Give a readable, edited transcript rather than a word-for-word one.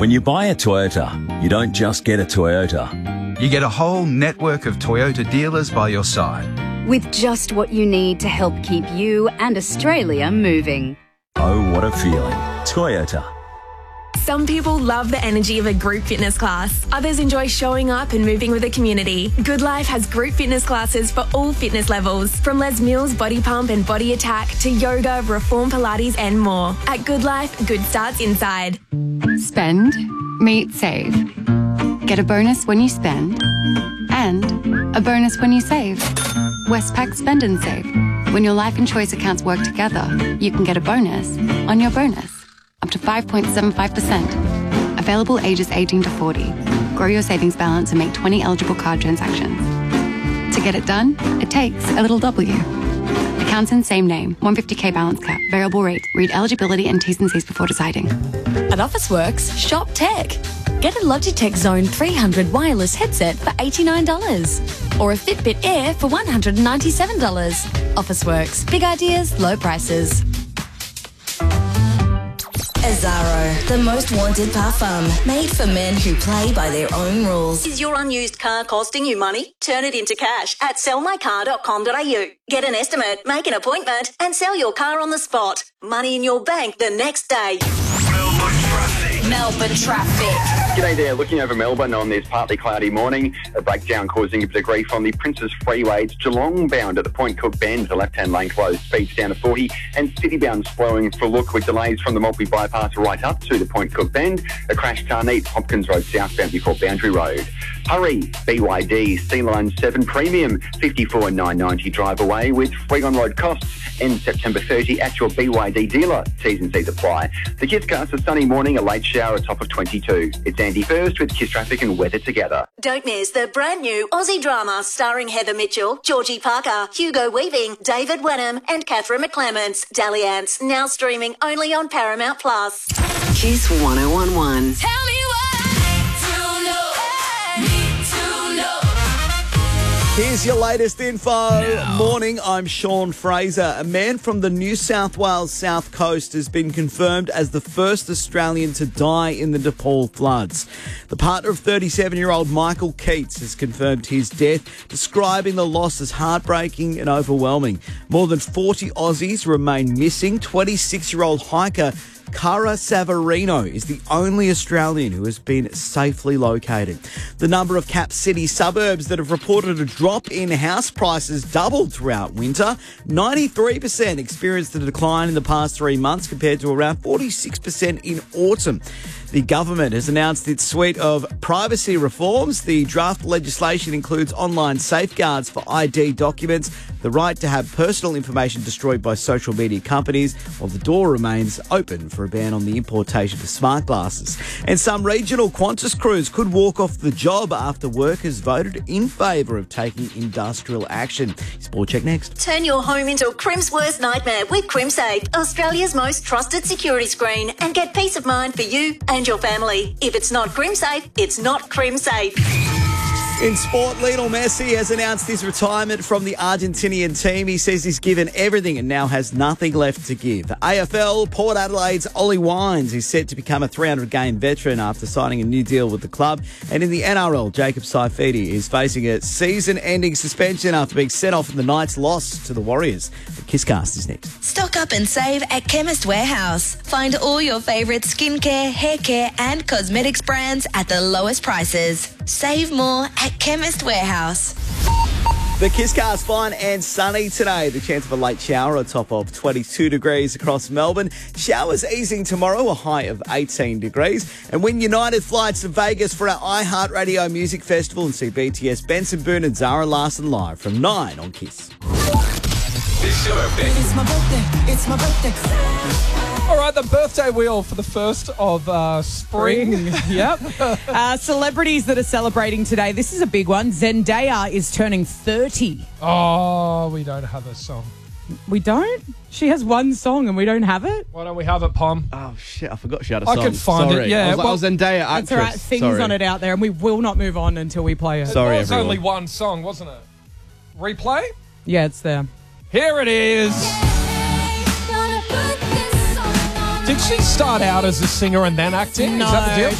When you buy a Toyota, you don't just get a Toyota. You get a whole network of Toyota dealers by your side. With just what you need to help keep you and Australia moving. Oh, what a feeling. Toyota. Some people love the energy of a group fitness class. Others enjoy showing up and moving with a community. Good Life has group fitness classes for all fitness levels, from Les Mills Body Pump and Body Attack to yoga, Reform Pilates and more. At Good Life, good starts inside. Spend, meet, save. Get a bonus when you spend and a bonus when you save. Westpac Spend and Save. When your life and choice accounts work together, you can get a bonus on your bonus. Up to 5.75%. Available ages 18 to 40. Grow your savings balance and make 20 eligible card transactions. To get it done, it takes a little W. Accounts in same name. 150k balance cap. Variable rate. Read eligibility and T's and C's before deciding. At Officeworks, shop tech. Get a Logitech Zone 300 wireless headset for $89 or a Fitbit Air for $197. Officeworks. Big ideas, low prices. Azzaro, the most wanted parfum, made for men who play by their own rules. Is your unused car costing you money? Turn it into cash at sellmycar.com.au. Get an estimate, make an appointment, and sell your car on the spot. Money in your bank the next day. Melbourne traffic. G'day there, looking over Melbourne on this partly cloudy morning. A breakdown causing a bit of grief on the Princes Freeway. It's Geelong bound at the Point Cook Bend, the left-hand lane closed, speeds down to 40, and city bound slowing for a look with delays from the Maltby bypass right up to the Point Cook Bend. A crash car needs Hopkins Road southbound before Boundary Road. Hurry, BYD, C-Line 7 Premium, 54,990 drive away with free on-road costs. End September 30 at your BYD dealer. T's and C's apply. The Kisscast, a sunny morning, a late shower, a top of 22. It's Andy First with Kiss Traffic and weather together. Don't miss the brand new Aussie drama starring Heather Mitchell, Georgie Parker, Hugo Weaving, David Wenham and Catherine McClements. Dalliance, now streaming only on Paramount+. Kiss 1011. Tell me what to know. Here's your latest info. Morning, I'm Sean Fraser. A man from the New South Wales South Coast has been confirmed as the first Australian to die in the Nepal floods. The partner of 37-year-old Michael Keats has confirmed his death, describing the loss as heartbreaking and overwhelming. More than 40 Aussies remain missing. 26-year-old hiker Cara Savarino is the only Australian who has been safely located. The number of Cap City suburbs that have reported a drop in house prices doubled throughout winter. 93% experienced a decline in the past 3 months compared to around 46% in autumn. The government has announced its suite of privacy reforms. The draft legislation includes online safeguards for ID documents, the right to have personal information destroyed by social media companies, while the door remains open for a ban on the importation of smart glasses. And some regional Qantas crews could walk off the job after workers voted in favour of taking industrial action. Sport check next. Turn your home into a Crim's worst nightmare with CrimSafe, Australia's most trusted security screen, and get peace of mind for you and your family. If it's not CrimSafe, it's not CrimSafe. In sport, Lionel Messi has announced his retirement from the Argentinian team. He says he's given everything and now has nothing left to give. AFL, Port Adelaide's Ollie Wines is set to become a 300-game veteran after signing a new deal with the club. And in the NRL, Jacob Saifidi is facing a season-ending suspension after being sent off in the Knights' loss to the Warriors. The Kisscast is next. Stock up and save at Chemist Warehouse. Find all your favourite skincare, hair care and cosmetics brands at the lowest prices. Save more at Chemist Warehouse. The Kisscast, fine and sunny today. The chance of a late shower, a top of 22 degrees across Melbourne. Showers easing tomorrow, a high of 18 degrees. And win United flights to Vegas for our iHeartRadio Music Festival and see BTS, Benson Boone and Zara Larsson live from 9 on Kiss. It's your birthday. It's my birthday. It's my birthday. All right, the birthday wheel for the first of spring. Yep. Celebrities that are celebrating today. This is a big one. Zendaya is turning 30. Oh, we don't have a song. We don't? She has one song and we don't have it? Why don't we have it, Pom? Oh, shit, I forgot she had a song. I could find it, yeah. I was Zendaya actress. That's all right. Things on it out there, and we will not move on until we play it. Sorry, it was everyone. only one song, wasn't it? Replay? Yeah, it's there. Here it is. Did she start out as a singer and then acting? No, Is that the deal?